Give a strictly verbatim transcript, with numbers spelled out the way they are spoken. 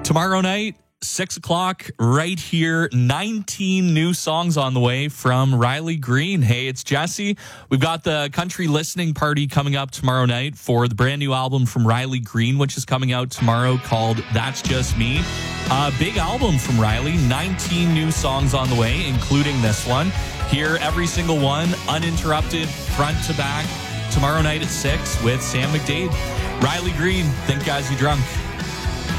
Tomorrow night, six o'clock, right here. nineteen new songs on the way from Riley Green. Hey, it's Jesse. We've got the country listening party coming up tomorrow night for the brand new album from Riley Green, which is coming out tomorrow, called That's Just Me. A big album from Riley. nineteen new songs on the way, including this one. Hear every single one, uninterrupted, front to back. Tomorrow night at six with Sam McDade. Riley Green, Think As You Drunk.